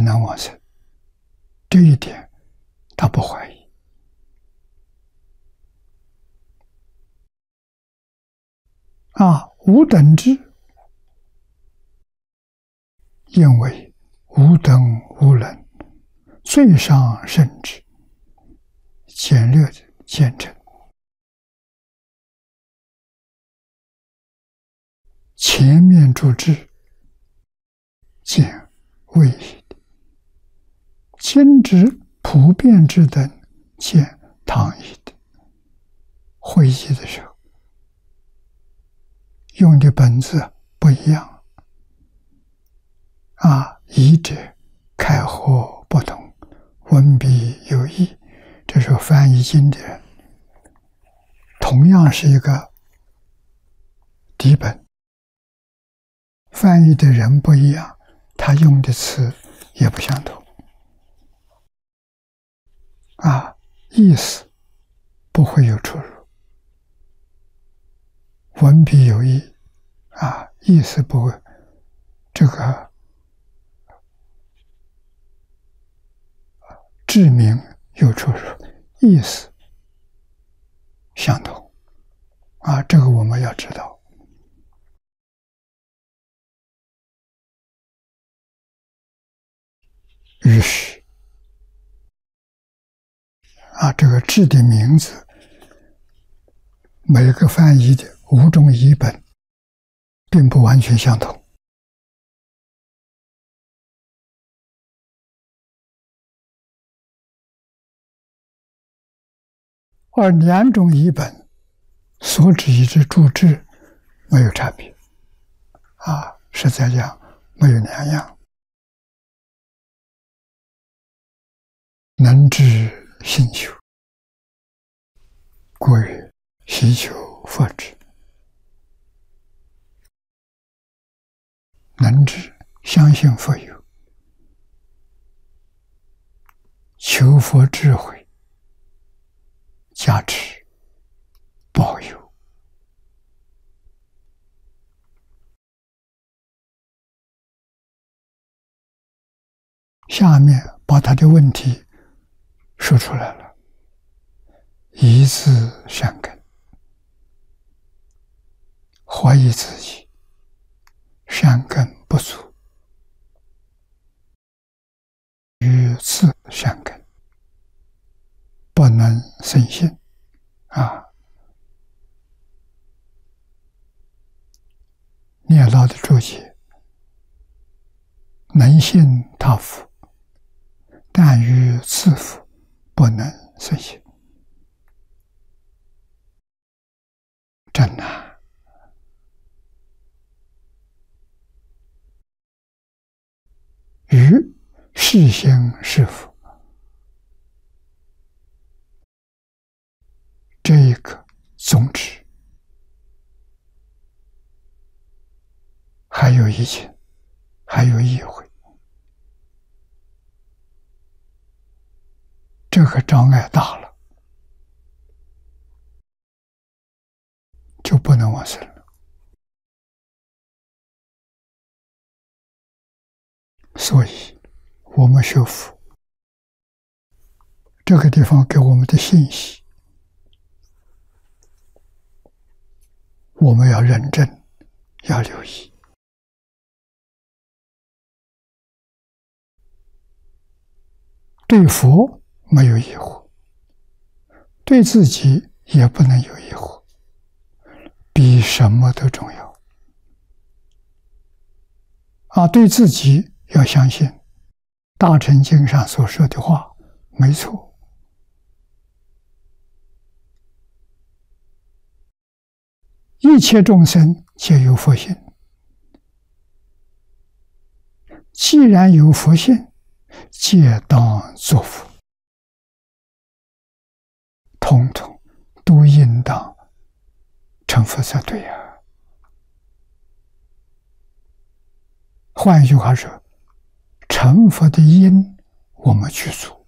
能往生，这一点他不怀疑。无等智，因为无等无能，最上圣智，简略的简称，前面诸智见位移的，今指普遍智等见唐译的。会意的时候用的本字不一样，译者开合不同，文笔有异。这是翻译经的人，同样是一个底本，翻译的人不一样，他用的词也不相同，意思不会有出入，文笔有异，意思不会，这个志明有出入，意思相同，这个我们要知道。于是，这个志的名字，每个翻译的5种译本并不完全相同。而2种译本所指之注释没有差别，实在讲没有2样。能知信求，故曰希求佛智。能知相信佛有，求佛智慧加持保佑。下面把他的问题说出来了：疑自善根，怀疑自己善根不足，与自善根不能生信。念老的注解：能信他佛，但与自佛不能生信，真难。与是心是佛，这一个宗旨还有意见，还有意会，这个障碍大了，就不能往生了。所以我们学佛这个地方给我们的信息，我们要认真，要留意。对佛没有疑惑，对自己也不能有疑惑，比什么都重要。对自己要相信大乘经上所说的话没错，一切众生皆有佛性，既然有佛性，皆当作佛，统统都应当成佛才对呀。换一句话说，成佛的因我们去做，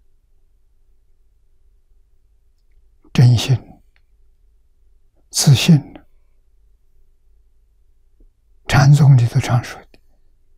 真心自信。禅宗里头常说